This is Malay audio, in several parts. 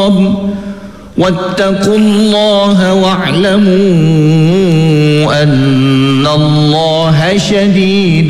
واتقوا الله واعلموا أن الله شديد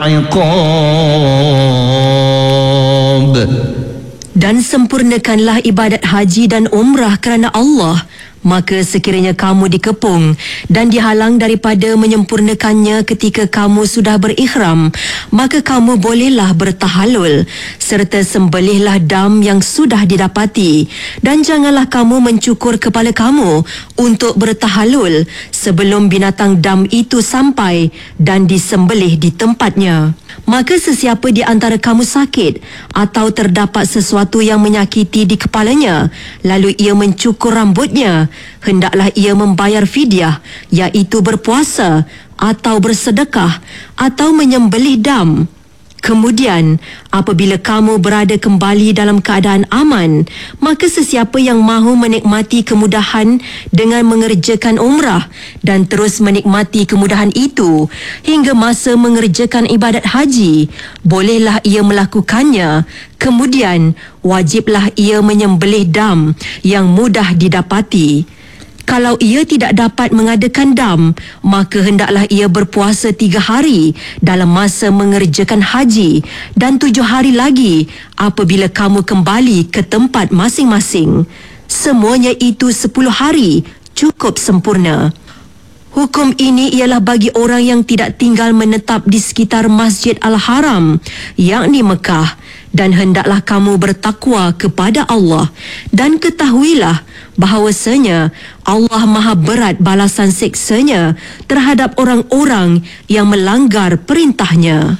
العقاب. Dan sempurnakanlah ibadat haji dan umrah kerana Allah. Maka sekiranya kamu dikepung dan dihalang daripada menyempurnakannya ketika kamu sudah berikhram, maka kamu bolehlah bertahalul serta sembelihlah dam yang sudah didapati, dan janganlah kamu mencukur kepala kamu untuk bertahalul sebelum binatang dam itu sampai dan disembelih di tempatnya. Maka sesiapa di antara kamu sakit atau terdapat sesuatu yang menyakiti di kepalanya, lalu ia mencukur rambutnya, hendaklah ia membayar fidyah, iaitu berpuasa atau bersedekah atau menyembelih dam. Kemudian, apabila kamu berada kembali dalam keadaan aman, maka sesiapa yang mahu menikmati kemudahan dengan mengerjakan umrah dan terus menikmati kemudahan itu hingga masa mengerjakan ibadat haji, bolehlah ia melakukannya. Kemudian, wajiblah ia menyembelih dam yang mudah didapati. Kalau ia tidak dapat mengadakan dam, maka hendaklah ia berpuasa 3 hari dalam masa mengerjakan haji dan 7 hari lagi apabila kamu kembali ke tempat masing-masing. Semuanya itu 10 hari cukup sempurna. Hukum ini ialah bagi orang yang tidak tinggal menetap di sekitar Masjid Al-Haram, yakni Mekah, dan hendaklah kamu bertakwa kepada Allah dan ketahuilah bahawasanya Allah Maha berat balasan siksanya terhadap orang-orang yang melanggar perintahnya.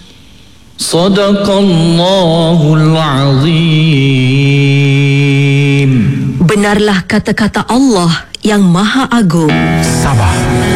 Sadaqallahul Azim. Benarlah kata-kata Allah yang Maha Agung. Sabah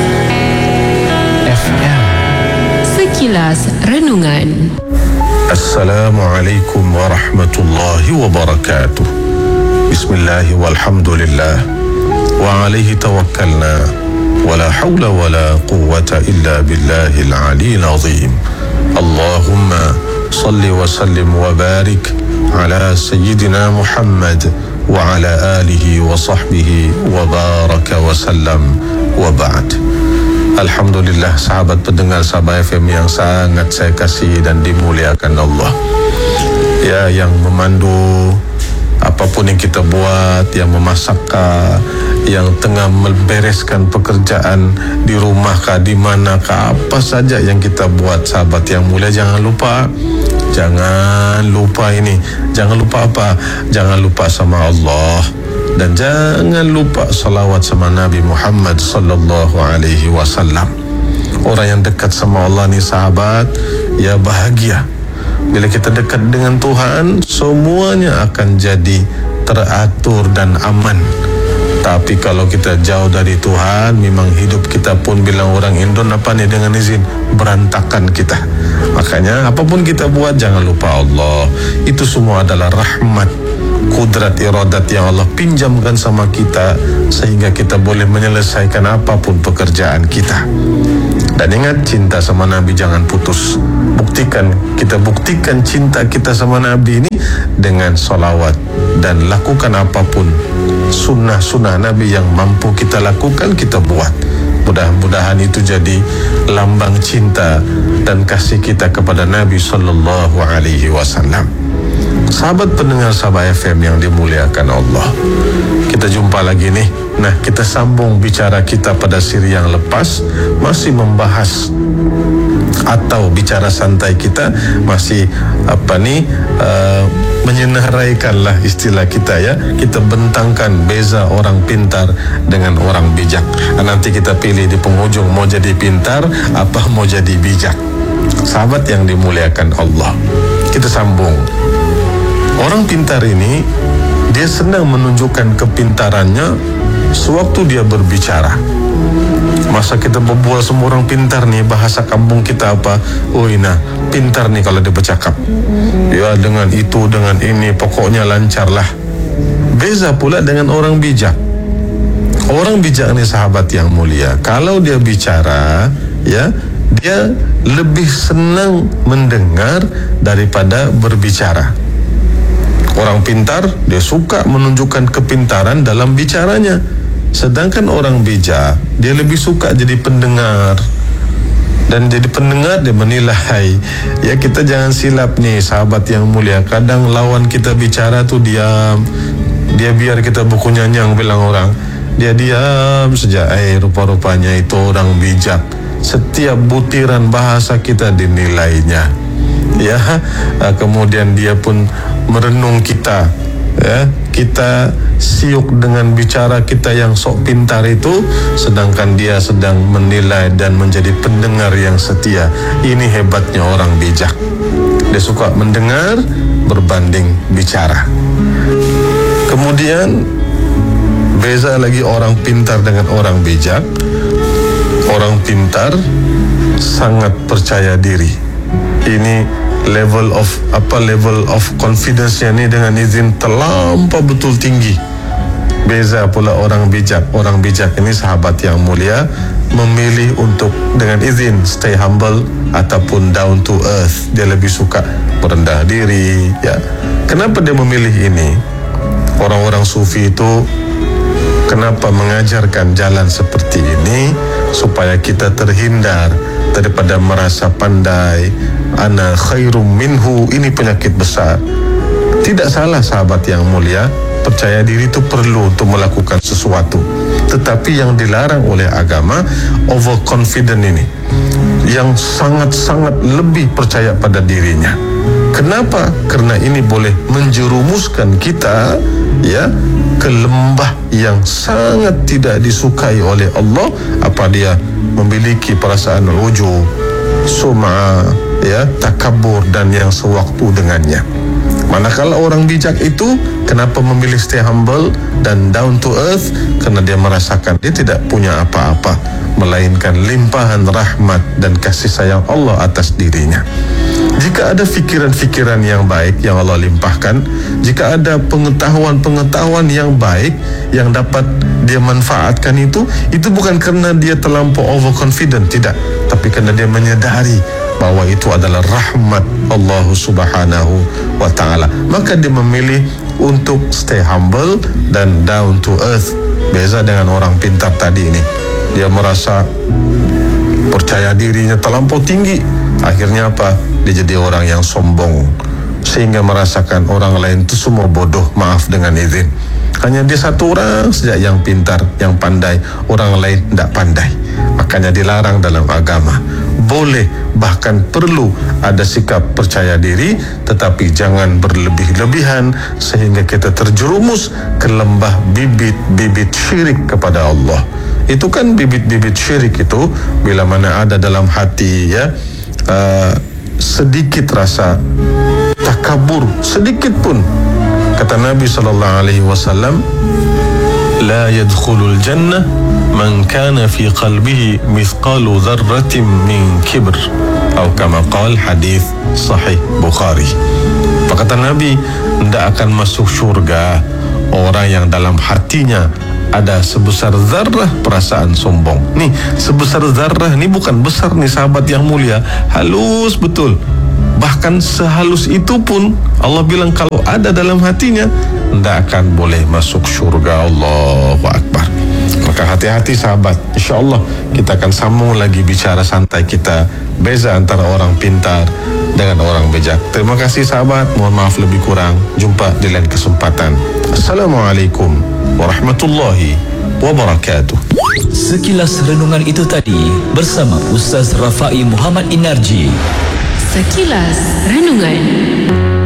FM. Sekilas renungan. Assalamualaikum warahmatullahi wabarakatuh. Bismillah walhamdulillah wa alaihi tawakkalna wa la hawla wa la quwwata illa billahil aliyil azim. Allahumma salli wa sallim wa barik ala sayyidina Muhammad wa ala alihi wa sahbihi wa baraka wa sallam wa ba'd. Alhamdulillah, sahabat pendengar Sabah FM yang sangat saya kasih dan dimuliakan Allah. Ya, yang memandu apapun yang kita buat, yang memasakkah, yang tengah membereskan pekerjaan di rumahkah, di manakah, apa saja yang kita buat, sahabat yang mulia, jangan lupa ini, jangan lupa apa? Jangan lupa sama Allah. Dan jangan lupa salawat sama Nabi Muhammad sallallahu alaihi wasallam. Orang yang dekat sama Allah ni, sahabat, ya bahagia. Bila kita dekat dengan Tuhan, semuanya akan jadi teratur dan aman. Tapi kalau kita jauh dari Tuhan, memang hidup kita pun, bilang orang Indon apa ni, dengan izin, berantakan kita. Makanya apapun kita buat, jangan lupa Allah. Itu semua adalah rahmat, kudrat, iradat yang Allah pinjamkan sama kita, sehingga kita boleh menyelesaikan apapun pekerjaan kita. Dan ingat, cinta sama Nabi jangan putus. Kita buktikan cinta kita sama Nabi ini dengan solawat, dan lakukan apapun sunnah-sunnah Nabi yang mampu kita lakukan, kita buat. Mudah-mudahan itu jadi lambang cinta dan kasih kita kepada Nabi sallallahu alaihi wasallam. Sahabat pendengar Sabah FM yang dimuliakan Allah, kita jumpa lagi nih. Nah, kita sambung bicara kita pada siri yang lepas, masih membahas atau bicara santai kita masih menyenaraikanlah istilah kita, ya. Kita bentangkan beza orang pintar dengan orang bijak. Nanti kita pilih di penghujung, mau jadi pintar apa mau jadi bijak. Sahabat yang dimuliakan Allah, kita sambung. Orang pintar ini, dia senang menunjukkan kepintarannya sewaktu dia berbicara. Masa kita berbual semua orang pintar nih, bahasa kampung kita apa? Oh, Ina pintar nih kalau dia bercakap. Ya, dengan itu, dengan ini, pokoknya lancar lah. Beza pula dengan orang bijak. Orang bijak nih, sahabat yang mulia, kalau dia bicara, ya, dia lebih senang mendengar daripada berbicara. Orang pintar, dia suka menunjukkan kepintaran dalam bicaranya. Sedangkan orang bijak, dia lebih suka jadi pendengar. Dan jadi pendengar dia menilai. Ya, kita jangan silap nih sahabat yang mulia. Kadang lawan kita bicara tuh diam. Dia biar kita buku nyanyang bilang orang. Dia diam saja. Rupa-rupanya itu orang bijak. Setiap butiran bahasa kita dinilainya. Ya, kemudian dia pun merenung kita. Ya, kita siuk dengan bicara kita yang sok pintar itu, sedangkan dia sedang menilai dan menjadi pendengar yang setia. Ini hebatnya orang bijak. Dia suka mendengar berbanding bicara. Kemudian beza lagi orang pintar dengan orang bijak. Orang pintar sangat percaya diri. Ini level of confidence-nya ni dengan izin terlampau betul tinggi. Beza pula orang bijak. Orang bijak ini sahabat yang mulia memilih untuk dengan izin stay humble ataupun down to earth. Dia lebih suka merendah diri, ya. Kenapa dia memilih ini? Orang-orang sufi itu kenapa mengajarkan jalan seperti ini? Supaya kita terhindar daripada merasa pandai, ana khairum minhu. Ini penyakit besar. Tidak salah sahabat yang mulia, percaya diri itu perlu untuk melakukan sesuatu. Tetapi yang dilarang oleh agama, overconfident ini, yang sangat-sangat lebih percaya pada dirinya. Kenapa? Karena ini boleh menjerumuskan kita, ya, ke lembah yang sangat tidak disukai oleh Allah. Apa dia memiliki perasaan ujub, sum'ah, ya, takabur dan yang sewaktu dengannya. Manakala orang bijak itu kenapa memilih stay humble dan down to earth? Karena dia merasakan dia tidak punya apa-apa melainkan limpahan rahmat dan kasih sayang Allah atas dirinya. Jika ada fikiran-fikiran yang baik yang Allah limpahkan, jika ada pengetahuan-pengetahuan yang baik yang dapat dia manfaatkan, itu bukan karena dia terlampau overconfident, tidak, tapi karena dia menyadari bahwa itu adalah rahmat Allah Subhanahu wa ta'ala. Maka dia memilih untuk stay humble dan down to earth. Beza dengan orang pintar tadi ini. Dia merasa percaya dirinya terlampau tinggi. Akhirnya apa? Dia jadi orang yang sombong, sehingga merasakan orang lain itu semua bodoh, maaf dengan izin. Hanya dia satu orang saja yang pintar, yang pandai, orang lain tidak pandai. Makanya dilarang dalam agama. Boleh, bahkan perlu ada sikap percaya diri, tetapi jangan berlebih-lebihan sehingga kita terjerumus ke lembah bibit-bibit syirik kepada Allah. Itu kan bibit-bibit syirik itu bila mana ada dalam hati, ya, sedikit rasa takabur, sedikit pun. Kata Nabi SAW, la yadkhulul jannah man kana fi qalbihi mithqalu dzarratin min kibr, atau kama qala, hadis sahih Bukhari. Kata Nabi, tidak akan masuk syurga orang yang dalam hatinya ada sebesar zarrah perasaan sombong. Nih, sebesar zarrah ni bukan besar nih sahabat yang mulia, halus betul. Bahkan sehalus itu pun Allah bilang kalau ada dalam hatinya, tidak akan boleh masuk syurga. Allahu Akbar. Maka hati-hati sahabat. InsyaAllah kita akan sambung lagi bicara santai kita, beza antara orang pintar dengan orang bijak. Terima kasih sahabat. Mohon maaf lebih kurang. Jumpa di lain kesempatan. Assalamualaikum warahmatullahi wabarakatuh. Sekilas renungan itu tadi bersama Ustaz Rafai Muhammad Inarji. Sekilas Renungan.